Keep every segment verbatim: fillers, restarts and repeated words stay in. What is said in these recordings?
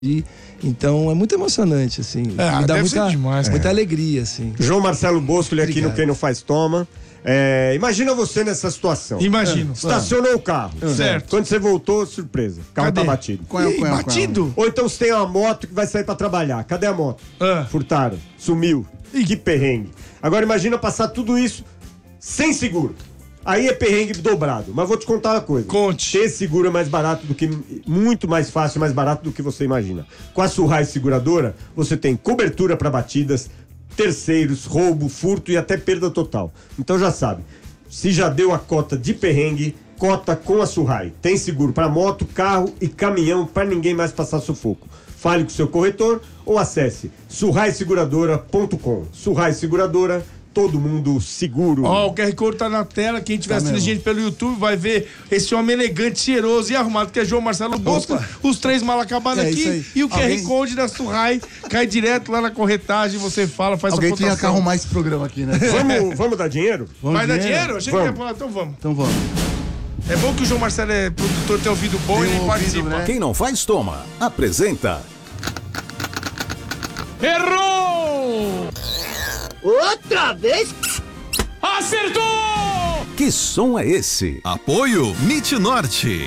E, então é muito emocionante, assim. É, me dá deve muita, ser demais, muita é. alegria, assim. João Marcelo Bosco, aqui no Quem Não Faz Toma. É, imagina você nessa situação. Imagino. Estacionou o carro. Certo. Quando você voltou, surpresa. O carro Cadê? tá batido. Qual é, Ih, qual é, batido? Qual é? Ou então você tem uma moto que vai sair pra trabalhar. Cadê a moto? Ah. Furtaram. Sumiu. Ih. Que perrengue. Agora imagina passar tudo isso sem seguro. Aí é perrengue dobrado. Mas vou te contar uma coisa. Conte. Ter seguro é mais barato do que... Muito mais fácil, mais barato do que você imagina. Com a Surrai Seguradora, você tem cobertura para batidas, terceiros, roubo, furto e até perda total. Então já sabe. Se já deu a cota de perrengue, cota com a Surrai. Tem seguro para moto, carro e caminhão para ninguém mais passar sufoco. Fale com seu corretor ou acesse surrai seguradora ponto com. Surrai Seguradora, todo mundo seguro. Ó, oh, o Q R Code tá na tela. Quem estiver Tá assistindo a gente pelo YouTube vai ver esse homem elegante, cheiroso e arrumado, que é João Marcelo Bosco. Os três mal acabados É aqui. isso aí. E o Q R Alguém- Code da Surrai cai direto lá na corretagem. Você fala, faz Alguém a tinha que cotação. arrumar esse programa aqui, né? Vamos, vamos dar dinheiro? Vamos Vai dar dinheiro? dinheiro? Achei Vamos. que ia falar, então vamos. Então vamos. É bom que o João Marcelo é produtor, tem ouvido bom Tem e ele ouvido, participa. né? Quem não faz, toma. Apresenta. Errou! Outra vez? Acertou! Que som é esse? Apoio MIT Norte.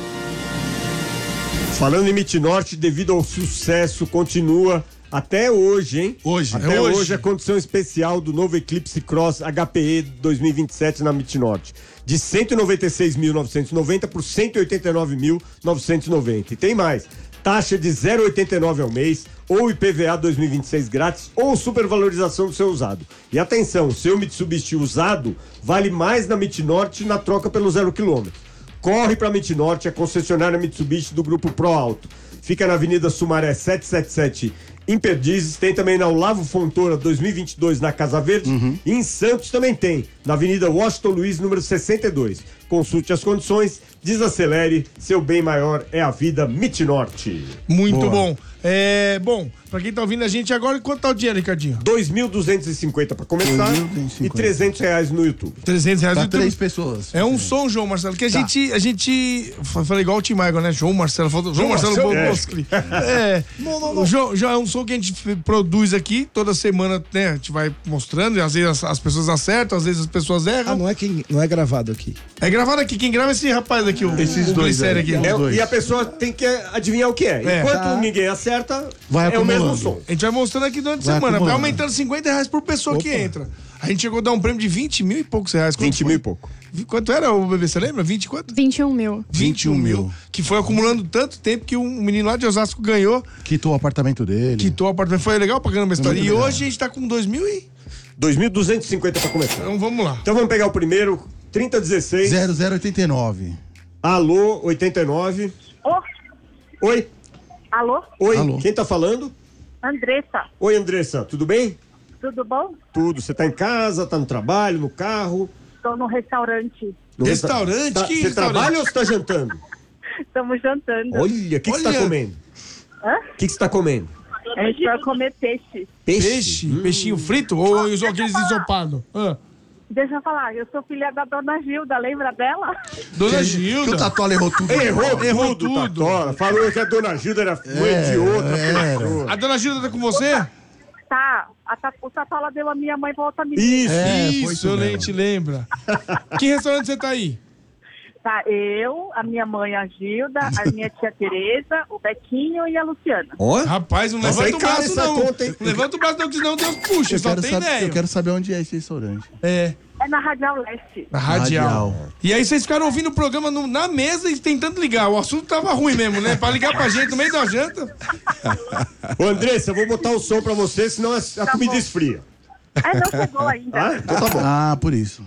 Falando em Mid Norte, devido ao sucesso, continua até hoje, hein? Hoje. Até É hoje. hoje a condição especial do novo Eclipse Cross H P E dois mil e vinte e sete na Mid Norte. De cento e noventa e seis mil novecentos e noventa por cento e oitenta e nove mil novecentos e noventa. E tem mais. Taxa de zero vírgula oitenta e nove ao mês, ou I P V A dois mil e vinte e seis grátis, ou supervalorização do seu usado. E atenção, seu Mitsubishi usado vale mais na Mid Norte na troca pelo zero quilômetro. Corre para a Mid Norte, a concessionária Mitsubishi do Grupo Pro Alto. Fica na Avenida Sumaré setecentos e setenta e sete, em Perdizes. Tem também na Olavo Fontoura dois mil e vinte e dois, na Casa Verde. Uhum. E em Santos também tem, na Avenida Washington Luiz, número sessenta e dois. Consulte as condições, desacelere, seu bem maior é a vida Mid Norte. Muito Boa. bom. É, bom, pra quem tá ouvindo a gente agora, quanto tá o dinheiro, Ricardinho? dois mil duzentos e cinquenta para começar dois mil duzentos e e cinquenta. trezentos reais no YouTube. trezentos reais Pra no YouTube. três pessoas. É um som, João Marcelo, que a gente, a gente, falei igual o Tim Maia, né? João Marcelo, faltou, João, Marcelo Marcelo, Boscli. É, o João, João é um som que a gente f- produz aqui, toda semana, né? A gente vai mostrando, e às vezes as, as pessoas acertam, às vezes as pessoas Ah, erram. não é, quem, não é gravado aqui. É gravado aqui, quem grava é esse rapaz aqui, o, Esses o dois Glicério aí. aqui. É, É, dois. e a pessoa tem que adivinhar o que é. É. Enquanto Tá. ninguém acerta, Vai é o mesmo acumulando. som. A gente vai mostrando aqui durante a Vai semana, vai acumulando. aumentando cinquenta reais por pessoa que entra. A gente chegou a dar um prêmio de vinte mil e poucos reais. Quanto vinte foi? mil e pouco. Vi- Quanto era o bebê, você lembra? vinte e quanto? vinte e um mil. vinte e um mil. Que foi acumulando tanto tempo que um menino lá de Osasco ganhou, Quitou o apartamento dele. quitou o apartamento. Foi legal pra caramba a história. Muito E legal. hoje a gente tá com dois mil e... dois mil duzentos e cinquenta para começar. Então vamos lá. Então vamos pegar o primeiro, trinta dezesseis. zero zero oitenta e nove. Alô, oitenta e nove. Ô, Oi, alô? oi, Alô. quem tá falando? Andressa, Oi, Andressa, tudo bem? tudo bom? Tudo, você tá em casa, tá no trabalho, no carro? Estou no restaurante. No Restaurante? Tá- Que Você restaurante? trabalha ou você tá jantando? Estamos jantando. Olha, o que, que você tá Olha. comendo? Hã? O que, que você tá comendo? A gente vai comer peixe. Peixe? Hum. Peixinho frito ou os- aqueles ensopados? Ah, Deixa eu falar, eu sou filha da dona Gilda, lembra dela? Dona Que o Gilda. Tatola errou tudo. Errou, Errou tudo, tudo. Tatola. Falou que a dona Gilda era mãe É, de outra era. pessoa. A Dona Gilda tá com você? Tá, a, ta- o Tatola deu a minha mãe volta me Isso. É, foi Isso, isso eu nem mesmo. te lembra. Que restaurante você tá aí? Tá, eu, a minha mãe, a Gilda, a minha tia Tereza, o Bequinho e a Luciana. Ó, Rapaz, não Nossa, levanta o aí cai braço essa não. conta, hein? Não levanta o braço não, que senão Deus puxa, Eu só quero, tem saber, ideia. eu quero saber onde é esse restaurante. É, É na Radial Leste. na radial. Radial. E aí vocês ficaram ouvindo o programa no- na mesa e tentando ligar. O assunto tava ruim mesmo, né? Pra ligar pra gente no meio da janta. Ô, Andressa, eu vou botar o som pra você, senão a, a Tá comida bom. esfria. É, não chegou ainda. Ah, então tá bom. Ah, por isso.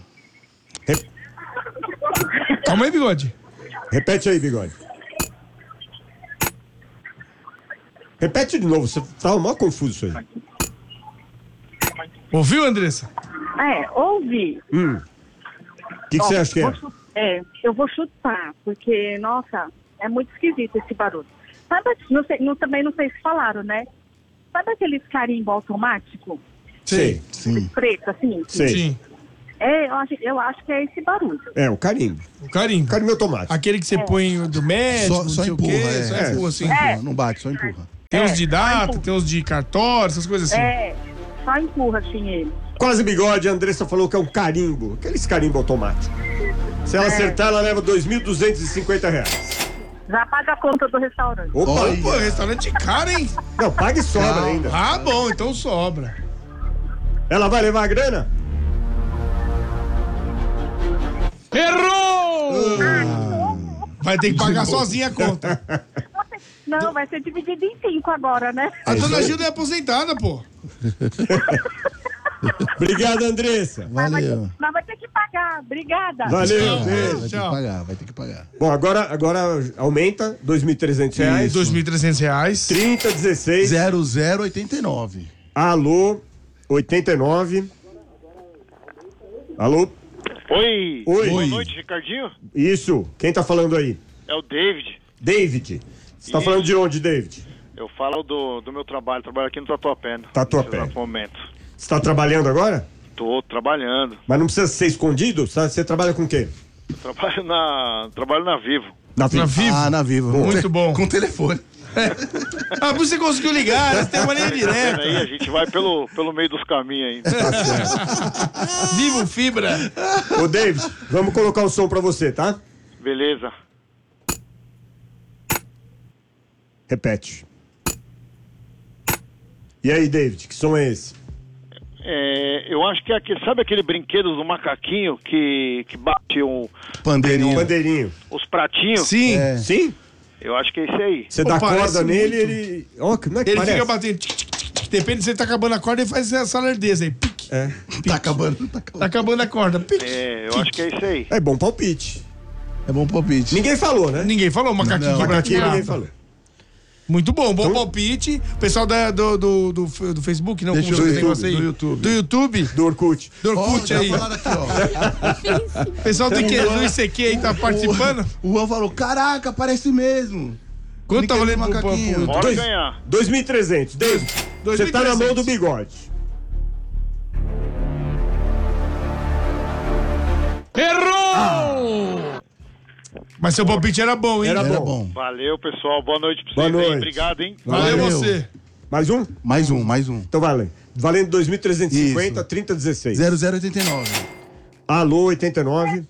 Calma aí, bigode. Repete aí, bigode. Repete de novo, você tava mó confuso isso aí. Ouviu, Andressa? É, ouvi. Hum. O que, que Ó, você acha que é? vou chu- É, eu vou chutar, porque, nossa, é muito esquisito esse barulho. Sabe, não sei, não, também não sei se falaram, né? Sabe aqueles carimbo automático? Sei. Sim. Preto, assim? Sei. Sim. É, eu acho, eu acho que é esse barulho. É, o carimbo. O carimbo. Carimbo automático. Aquele que você põe do médico, Só, não só sei empurra, o quê, é, só é, empurra só assim. empurra, É. não bate, só empurra. Tem É, uns de só data, empurra. tem uns de cartório, essas coisas assim. É, só empurra assim ele. Quase bigode, a Andressa falou que é um carimbo. Aqueles carimbo automático. Se ela É. acertar, ela leva dois mil duzentos e cinquenta reais. Já paga a conta do restaurante. Opa! Olha. Pô, restaurante caro, hein? Não, paga e sobra Calma. ainda. Ah, bom, então sobra. Ela vai levar a grana? Errou! Vai ter que pagar sozinha a conta. Não, vai ser dividido em cinco agora, né? A dona Gilda é aposentada, pô. Obrigado, Andressa. Mas vai, Valeu. mas vai ter que pagar. Obrigada. Valeu, Tchau. beijo. Vai ter que Tchau. pagar, vai ter que pagar. Bom, agora, agora aumenta, dois mil e trezentos reais. dois mil e trezentos reais. trinta, dezesseis. zero zero oitenta e nove. Alô, oitenta e nove. Alô? Oi. Oi. Boa noite, Ricardinho. Isso, quem tá falando aí? É o David. David. Você tá Isso. falando de onde, David? Eu falo do, do meu trabalho. Trabalho aqui no Tatuapé. Tatuapé. Nesse exato momento. Você tá trabalhando agora? Tô trabalhando. Mas não precisa ser escondido? Você você trabalha com o quê? Eu trabalho na, trabalho na Vivo. Na Na Vivo? Ah, na Vivo. Muito Com te- bom. Com telefone. Ah, por você conseguiu ligar, você tem uma linha Tá vendo direta. aí? A gente vai pelo, pelo meio dos caminhos ainda. Vivo Fibra. Ô, David, vamos colocar o som pra você, tá? Beleza. Repete. E aí, David, que som é esse? É, eu acho que é aquele, sabe aquele brinquedo do macaquinho que, que bate o, Pandeirinho. Bandeirinho. os pratinhos? Sim. É. Sim? Eu acho que é esse aí. Você Pô, dá parece corda nele e muito. ele... Ó, como é que Ele parece? fica batendo. tic, tic, tic, tic. Depende se ele tá acabando a corda, ele faz essa lerdeza aí. Pique. É. Tá acabando, tá Tá acabando. acabando a corda. Pique. É, eu acho que é esse aí. É bom palpite. É bom palpite. Ninguém falou, né? Ninguém falou, macaquinho Não, que Macaquinho bate ninguém nada. falou. Muito bom, bom Então- palpite. O pessoal da, do, do, do, do Facebook, não, Deixa como eu chama ver. esse negócio aí? Do YouTube. Do YouTube. Do Orkut. Do Ó, Orkut já aí. falaram aqui, ó. O pessoal do I Q, do I C Q aí tá participando. O Juan falou, caraca, parece mesmo. Quanto tá valendo pro Macaquinho. pro- Bora Dois- ganhar. dois mil e trezentos. David, você tá na mão do bigode. Errou! Mas seu palpite era bom, hein? Era Era bom. bom. Valeu, pessoal. Boa noite pra Boa vocês aí. noite. Obrigado, hein? Valeu, Valeu. você. Mais um? Mais um, mais um. Então vale. Valendo dois mil trezentos e cinquenta, Isso. trinta, dezesseis. zero zero oitenta e nove. Alô, oitenta e nove.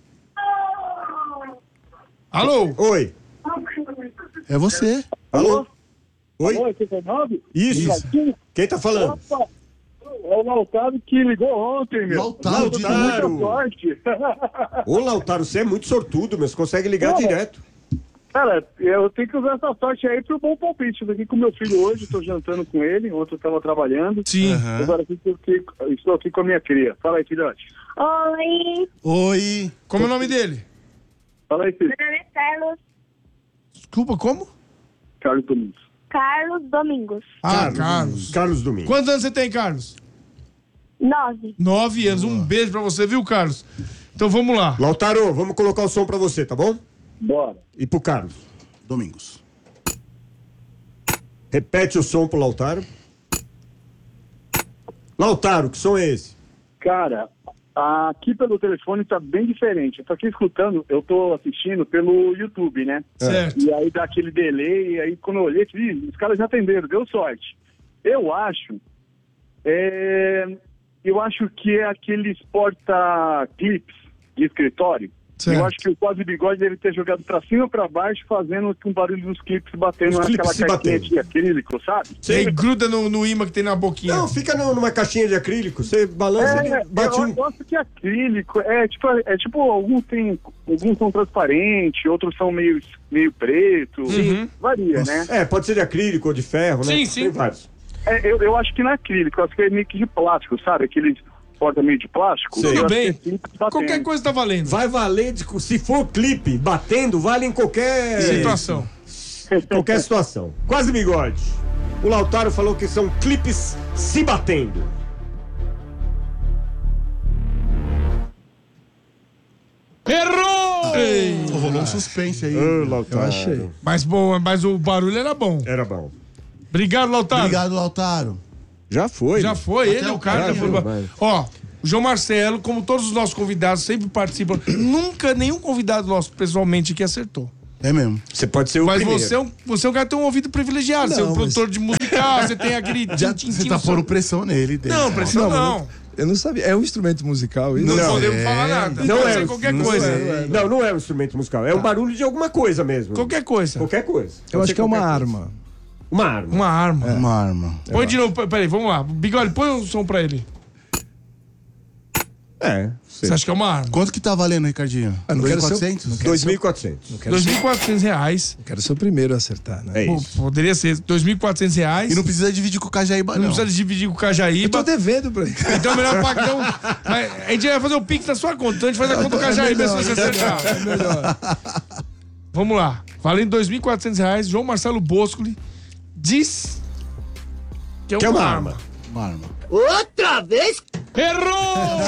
Alô? Oi. É você. Alô? Oi? oitenta e nove? Isso. Quem tá falando? É o Lautaro que ligou ontem, meu. Lautaro de Lautaro. Muita sorte. Ô, Lautaro, você é muito sortudo, meu. Você consegue ligar Não. direto. Cara, eu tenho que usar essa sorte aí pro bom palpite. Estou aqui com meu filho hoje, estou jantando com ele. Ontem eu estava trabalhando. Sim. Aham. Agora aqui, estou aqui- estou aqui com a minha cria. Fala aí, filhote. Oi, Oi. Como é o nome dele? Fala aí, filho. meu nome é Carlos, Desculpa, como? Carlos Domingos. Carlos Domingos, Ah, Carlos. Carlos Domingos. Quantos anos você tem, Carlos? nove. Nove anos. Um beijo pra você, viu, Carlos? Então vamos lá. Lautaro, vamos colocar o som pra você, tá bom? Bora. E pro Carlos. Domingos. Repete o som pro Lautaro. Lautaro, que som é esse? Cara, aqui pelo telefone tá bem diferente. Eu tô aqui escutando, eu tô assistindo pelo YouTube, né? Certo. E aí dá aquele delay, e aí quando eu olhei, vi, os caras já atenderam, deu sorte. Eu acho, é, eu acho que é aqueles porta-clips de escritório. Certo. Eu acho que o Quase Bigode deve ter jogado pra cima ou pra baixo, fazendo com o barulho dos clipes batendo Os clipes naquela se caixinha batendo. de acrílico, sabe? E aí gruda no, no imã que tem na boquinha. Não, fica no- numa caixinha de acrílico. Você balança É, ele, bate eu um. gosto que é acrílico, é tipo, é tipo alguns tem, alguns são transparentes, outros são meio, meio preto, Uhum. varia, né? É, pode ser de acrílico ou de ferro, né? Sim, sim. Tem vários. É, eu, eu acho que não é acrílico, eu acho que é meio que de plástico, sabe? Aqueles porta meio de plástico. Sei. eu Tudo acho bem. que é simples, batendo. Qualquer coisa tá valendo. Vai valer, de- se for clipe, batendo, vale em qualquer Situação. qualquer situação. Quase Bigode. O Lautaro falou que são clipes se batendo. Errou! Ei. Rolou um suspense aí. Ô, Lautaro. Eu achei. Mas, bom, mas o barulho era bom. Era bom. Obrigado, Lautaro. Obrigado, Lautaro. Já foi. Já foi, ele, Até o o cara. cara já foi. viu, vai. Ó, o João Marcelo, como todos os nossos convidados, sempre participam. Nunca nenhum convidado nosso pessoalmente aqui acertou. É mesmo. Você pode ser o Mas primeiro. você é, um, você é um cara que tem um ouvido privilegiado. Não, você é um mas- produtor de musical, você tem aquele... Já, tim, tim, você tim tá no seu- pondo pressão nele. Dele. Não, pressão Não, mas não. Eu não sabia. É um instrumento musical isso? Não, Não, podemos é, falar nada. não Pode é, ser qualquer não coisa. é. Não, não é um instrumento musical. É um barulho de alguma coisa mesmo. Qualquer coisa. Qualquer coisa. Eu Pode acho ser que é uma qualquer coisa. arma. Uma arma. Uma arma. Uma arma. Põe de novo, peraí, vamos lá. Bigode, põe um som pra ele. É. Você acha que é uma arma? Quanto que tá valendo, Ricardinho? Ah, não quero ser- quatrocentos? não quero dois mil e quatrocentos. Não quero, dois ser, mil e quatrocentos reais. não quero ser o primeiro a acertar, né? É Pô, isso. poderia ser dois mil e quatrocentos reais. E não precisa dividir com o Cajaíba, Não não. precisa dividir com o Eu Cajaíba. tô devendo pra ele. Então é melhor pagar. Então, mas a gente vai fazer o Pix na sua conta. Então a gente faz a conta do Cajaíba se você acertar. É melhor. Vamos lá. Valendo dois mil e quatrocentos reais, João Marcelo Boscoli diz que é uma, Que é uma arma. arma. Uma arma. Errou!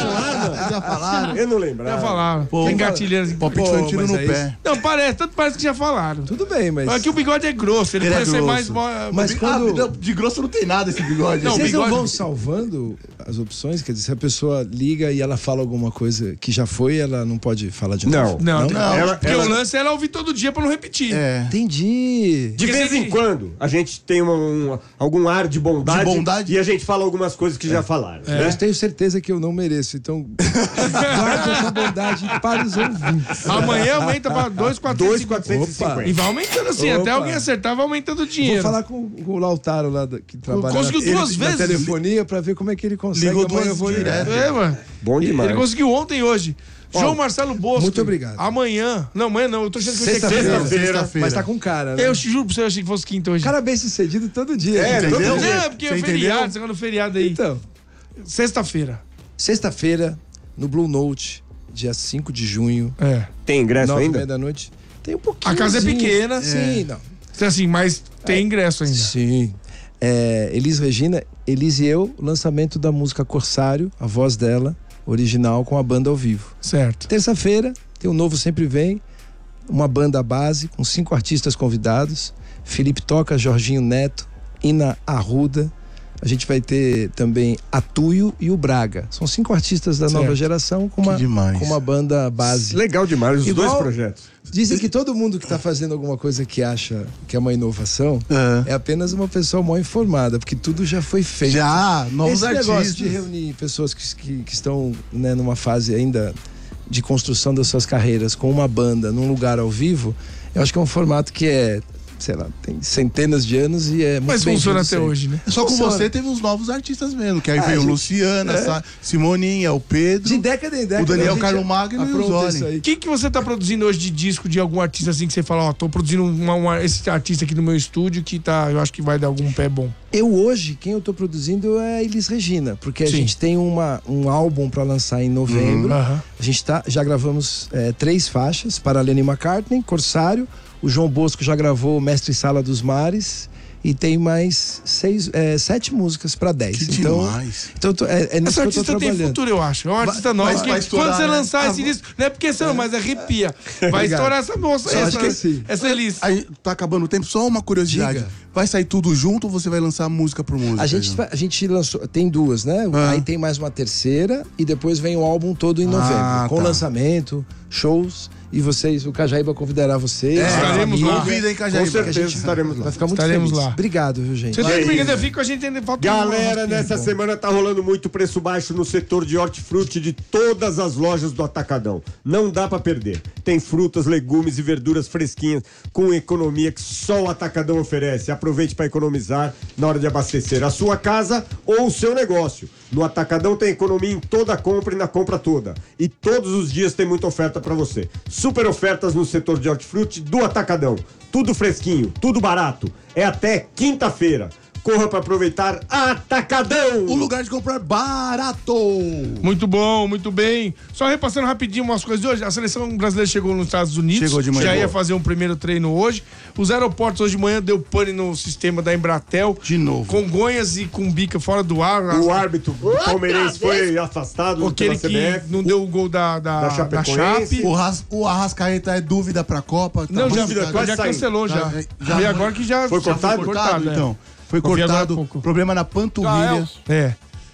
Já falaram? Eu não lembro. Já falaram. Pô, Tem gatilheiras aqui. Palpite foi um tiro mas no é pé. Não, parece, tanto parece que já falaram. Tudo bem, mas... Aqui o bigode é grosso, ele, Ele é pode ser grosso. mais. mo- Mas quando... Ah, não, de grosso não tem nada esse bigode. Não, Vocês não bigode- vão salvando as opções? Quer dizer, se a pessoa liga e ela fala alguma coisa que já foi, ela não pode falar de Não. novo? Não, tem- Não, ela- porque ela- o lance é ela ouvir todo dia pra não repetir. É. Entendi. De Porque vez se- em quando, a gente tem uma- um- algum ar de bondade, De bondade? e a gente fala algumas coisas que já falaram. Eu Né? tenho certeza que eu não mereço, então guarde essa bondade para os ouvintes. Amanhã aumenta pra dois mil quatrocentos e cinquenta. dois mil quatrocentos e cinquenta. E vai aumentando assim, Opa. até alguém acertar, vai aumentando o Vou dinheiro. falar com, com o Lautaro lá da- que trabalha Conseguiu na, duas ele- vezes. na telefonia pra ver como é que ele consegue. Ligou Amanhã duas eu vou direto. ligar. É, mano. Bom demais. Ele conseguiu ontem e hoje. João Marcelo Bosco. muito obrigado. Amanhã. Não, amanhã não. Eu tô achando que vai ser Sexta-feira. quinta. Sexta-feira. Mas tá com cara, né? Eu te juro pra você, eu achei que fosse quinta hoje. Cara bem sucedido todo dia. É, entendeu? todo não, dia. é porque é Você feriado, entendeu? segundo feriado aí. Então, Sexta-feira. sexta-feira, no Blue Note, dia cinco de junho, É. Tem ingresso nove e meia ainda? da noite. Tem um pouquinho. A casa é pequena. Sim, não. Então, assim, mas tem ingresso ainda. Sim. É, Elis Regina, Elis e eu, lançamento da música Corsário, a voz dela, original, com a banda ao vivo. Certo. Terça-feira, tem o Novo Sempre Vem, uma banda base com cinco artistas convidados: Felipe Toca, Jorginho Neto, Ina Arruda. A gente vai ter também a Tuyo e o Braga. São cinco artistas da Certo. nova geração com uma, Que demais. com uma banda base. Legal demais, os Igual- dois projetos. Dizem que todo mundo que está fazendo alguma coisa que acha que é uma inovação É. é apenas uma pessoa mal informada, porque tudo já foi feito. Já, novos Esse negócio artistas. de reunir pessoas que, que, que estão, né, numa fase ainda de construção das suas carreiras com uma banda num lugar ao vivo, eu acho que é um formato que é, sei lá, tem centenas de anos e é muito Mas bem funciona vindo até sempre. hoje, né? Só com Funciona. você teve uns novos artistas mesmo, que aí Ah, veio gente, Luciana, é. Sa- Simoninha, o Pedro. De década em década. O Daniel a gente Carlos Magno e o apronta Zoli. isso aí. O que, que você tá produzindo hoje de disco de algum artista assim que você fala, ó, tô produzindo uma, uma- esse artista aqui no meu estúdio que tá, eu acho que vai dar algum pé bom. Eu hoje, quem eu tô produzindo é a Elis Regina, porque a Sim. gente tem uma, um álbum para lançar em novembro. Aham. A gente tá, já gravamos é, três faixas para a Lenny McCartney, Corsário. O João Bosco já gravou Mestre Sala dos Mares. E tem mais seis, é, sete músicas para dez. Que então, demais. então eu tô- é, é nisso Esse que eu tô artista tem trabalhando. futuro, eu acho. É um artista novo. vai- que vai estourar, quando você né? lançar Ah, esse vou- disco, não é porque você não, mas arrepia. Vai Obrigado. estourar essa moça, Só essa, acho que sim. essa Elis. Aí tá acabando o tempo, só uma curiosidade. Diga. Vai sair tudo junto ou você vai lançar música por música? A gente, João? fa- a gente lançou, tem duas, né? Ah. Aí tem mais uma terceira e depois vem o álbum todo em novembro, Ah, com tá. lançamento, shows. E vocês, o Cajaíba convidará vocês. É, a estaremos família. lá. Convida, hein, Com Cajaíba? certeza A gente estaremos lá. Vai ficar muito Estaremos feliz. lá. Obrigado, viu, gente? Você tem aí? que ainda fica com a gente, ainda falta Galera, um- nessa semana tá rolando muito preço baixo no setor de hortifruti de todas as lojas do Atacadão. Não dá pra perder. Tem frutas, legumes e verduras fresquinhas com economia que só o Atacadão oferece. Aproveite para economizar na hora de abastecer a sua casa ou o seu negócio. No Atacadão tem economia em toda a compra e na compra toda. E todos os dias tem muita oferta para você. Super ofertas no setor de hortifruti do Atacadão. Tudo fresquinho, tudo barato. É até quinta-feira. Corra para aproveitar Atacadão! O lugar de comprar barato! Muito bom, muito bem. Só repassando rapidinho umas coisas de hoje. A seleção brasileira chegou nos Estados Unidos. Chegou de manhã. Já ia Chegou. fazer um primeiro treino hoje. Os aeroportos hoje de manhã deu pane no sistema da Embratel. De novo. Congonhas e Cumbica fora do ar. O árbitro palmeirense foi afastado Aquele pela que C B F. não deu o gol da, da, Da da Chapecoense. Chape. O, Ras, o Arrascaeta é dúvida pra Copa? Tá Não, já, dúvida, já, quase já saindo. cancelou já. Já- já- e agora que já Foi já cortado? Cortado, é. então. Foi Eu vi agora há cortado. pouco. Problema na Ah, panturrilha. é. É.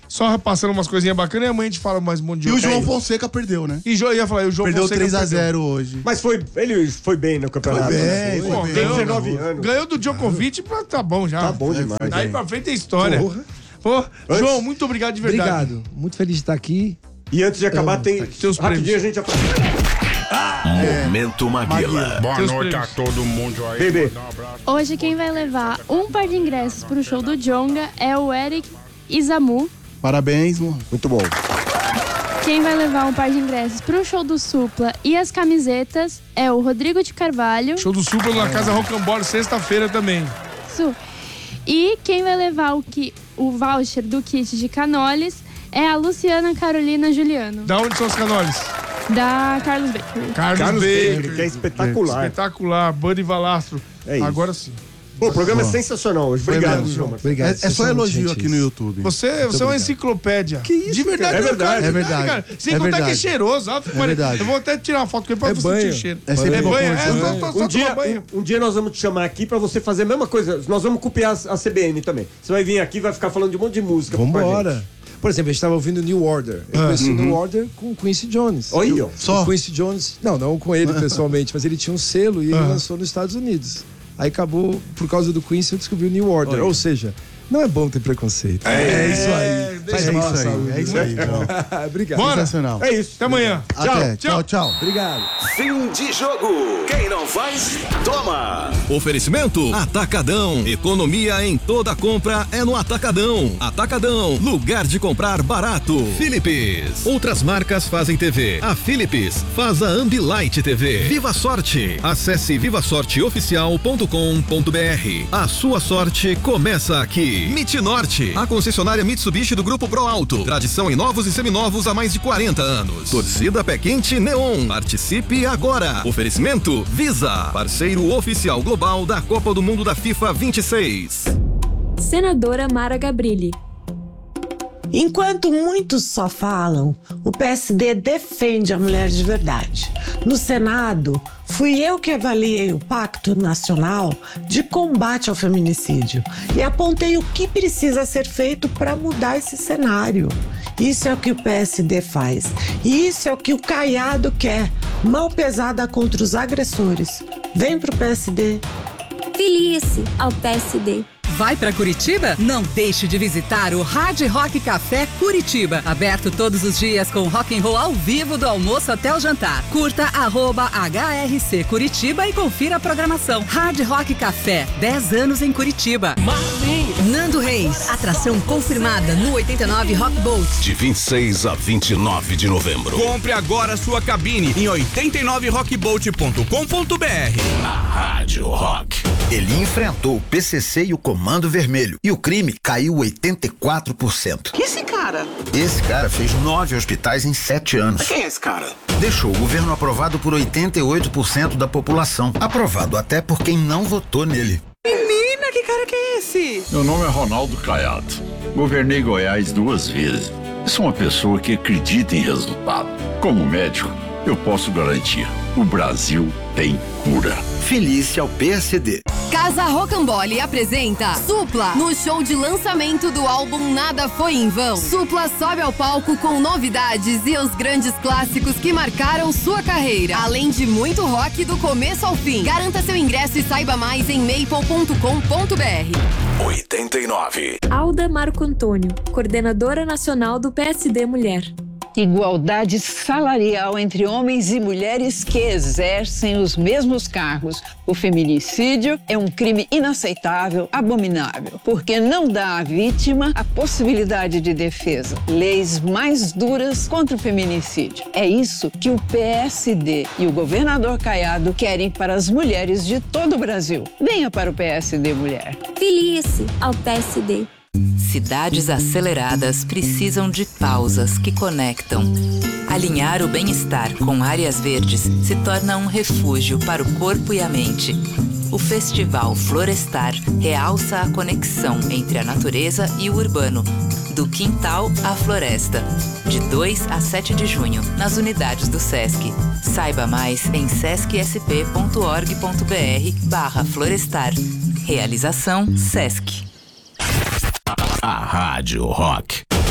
Só repassando umas coisinhas bacanas e amanhã a gente fala mais um monte de E o outro. João É. Fonseca perdeu, né? E jo, ia falar, e o João Perdeu Fonseca três a zero hoje. Mas foi, ele foi bem no campeonato. Foi bem, né? foi Pô, bem. Tem ganhou, dezenove anos. ganhou do Djokovic, mas tá bom já. Tá bom demais. Daí hein? pra frente é história. Porra. Pô, Antes- João, muito obrigado de verdade. Obrigado. Muito feliz de estar aqui. E antes de acabar, tem. Teus Rapidinho a prêmios. gente apresenta. Momento Maguila. Boa Teus noite prêmios. a todo mundo aí. Bebê. Mandar um abraço. Hoje quem vai levar um par de ingressos pro show do Djonga é o Eric Isamu. Parabéns, mano. Muito bom. Quem vai levar um par de ingressos pro show do Supla e as camisetas é o Rodrigo de Carvalho. Show do Supla na Casa Rocambole, sexta-feira também. Isso. E quem vai levar o, ki, o voucher do kit de canoles é a Luciana Carolina Juliano, Da onde são os canoles? da Carlos Baker. Carlos, Carlos Baker. Baker, que é espetacular. Espetacular. Buddy Valastro. É isso. Agora sim. Pô, o programa é sensacional hoje. Obrigado, mesmo. João. Marcelo. Obrigado. É, é vocês só são muito elogio gentis. aqui no YouTube. Você, você é uma obrigado. enciclopédia. Que isso, De verdade, cara? É não, cara, verdade, é verdade. cara, sem É contar que é verdade. cheiroso. Ó, É verdade. Eu vou até tirar uma foto com ele pra É você banho. sentir o cheiro. É sempre É bom banho, com é, isso, só, né? só, só Um tomar dia, banho. um, um dia nós vamos te chamar aqui pra você fazer a mesma coisa. Nós vamos copiar a, a C B N também. Você vai vir aqui e vai ficar falando de um monte de música. com a Vambora. gente. Por exemplo, a gente estava ouvindo New Order. Eu conheci o New Order com o Quincy Jones. Olha, ó. Só. O Quincy Jones, não, não com ele pessoalmente, mas ele tinha um selo e ele lançou nos Estados Unidos. Aí acabou, por causa do Quincy, eu descobri o New Order. Olha. Ou seja, não é bom ter preconceito. É isso aí. deixa É mal a isso aí. saúde. É isso aí, João. Obrigado. Bora. Sensacional. É isso. Até amanhã. Até. Tchau. Tchau, tchau. Obrigado. Fim de jogo. Quem não faz, toma. Oferecimento Atacadão. Economia em toda compra é no Atacadão. Atacadão, lugar de comprar barato. Philips. Outras marcas fazem T V. A Philips faz a Ambilight T V. Viva Sorte. Acesse viva sorte oficial ponto com ponto b r. A sua sorte começa aqui. Mitnorte, a concessionária Mitsubishi do Grupo Pro Alto. Tradição em novos e seminovos há mais de quarenta anos. Torcida Pé Quente Neon. Participe agora. Oferecimento Visa, parceiro oficial global da Copa do Mundo da FIFA vinte e seis. Senadora Mara Gabrilli. Enquanto muitos só falam, o P S D defende a mulher de verdade. No Senado, fui eu que avaliei o Pacto Nacional de Combate ao Feminicídio e apontei o que precisa ser feito para mudar esse cenário. Isso é o que o P S D faz. E isso é o que o Caiado quer. Mão pesada contra os agressores. Vem pro P S D. Filie-se ao P S D. Vai para Curitiba? Não deixe de visitar o Hard Rock Café Curitiba. Aberto todos os dias com rock and roll ao vivo do almoço até o jantar. Curta arroba H R C Curitiba e confira a programação. Hard Rock Café, dez anos em Curitiba. Nando Reis, atração confirmada no oitenta e nove Rock Boat. De vinte e seis a vinte e nove de novembro. Compre agora sua cabine em oitenta e nove rockboat ponto com ponto b r. Na Rádio Rock. Ele enfrentou o P C C e o Comando Vermelho e o crime caiu oitenta e quatro por cento. Que esse cara? Esse cara fez nove hospítais em sete anos. Quem é esse cara? Deixou o governo aprovado por oitenta e oito por cento da população. Aprovado até por quem não votou nele. Menina, que cara que é esse? Meu nome é Ronaldo Caiado. Governei Goiás duas vezes. Sou uma pessoa que acredita em resultado. Como médico, eu posso garantir: o Brasil tem cura. Filie-se ao P S D. Casa Rocambole apresenta Supla no show de lançamento do álbum Nada Foi em Vão. Supla sobe ao palco com novidades e os grandes clássicos que marcaram sua carreira, além de muito rock do começo ao fim. Garanta seu ingresso e saiba mais em maple ponto com ponto b r. oitenta e nove. Alda Marco Antônio, coordenadora nacional do P S D Mulher. Igualdade salarial entre homens e mulheres que exercem os mesmos cargos. O feminicídio é um crime inaceitável, abominável, porque não dá à vítima a possibilidade de defesa. Leis mais duras contra o feminicídio. É isso que o P S D e o governador Caiado querem para as mulheres de todo o Brasil. Venha para o P S D Mulher. Filie-se ao P S D. Cidades aceleradas precisam de pausas que conectam. Alinhar o bem-estar com áreas verdes se torna um refúgio para o corpo e a mente. O Festival Florestar realça a conexão entre a natureza e o urbano, do quintal à floresta, de dois a sete de junho, nas unidades do Sesc. Saiba mais em sesc s p ponto org ponto b r barra florestar. Realização Sesc. A Rádio Rock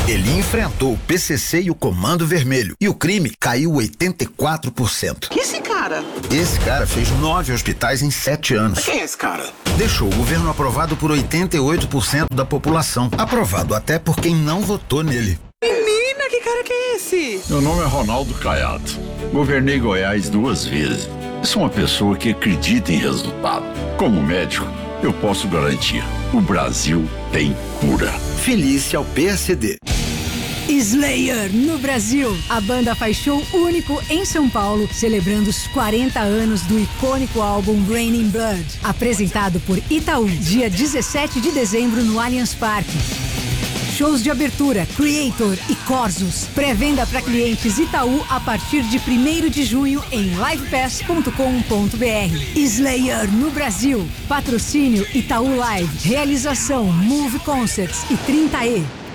Ele enfrentou o P C C e o Comando Vermelho e o crime caiu oitenta e quatro por cento. E esse cara? Esse cara fez nove hospitais em sete anos. Quem é esse cara? Deixou o governo aprovado por oitenta e oito por cento da população. Aprovado até por quem não votou nele. Menina, que cara que é esse? Meu nome é Ronaldo Caiado. Governei Goiás duas vezes. Sou uma pessoa que acredita em resultado. Como médico, eu posso garantir: o Brasil tem cura. Felice ao P S D. Slayer no Brasil. A banda faz show único em São Paulo, celebrando os quarenta anos do icônico álbum Raining Blood, apresentado por Itaú, dia dezessete de dezembro no Allianz Parque. Shows de abertura, Creator e Corsos. Pré-venda para clientes Itaú a partir de primeiro de junho em livepass ponto com ponto br. Slayer no Brasil. Patrocínio Itaú Live. Realização Move Concerts e trinta E.